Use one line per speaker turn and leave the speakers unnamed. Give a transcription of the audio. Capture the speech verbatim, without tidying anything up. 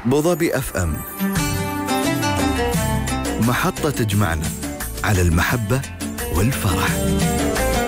بوظبي أف أم، محطة تجمعنا على المحبة والفرح.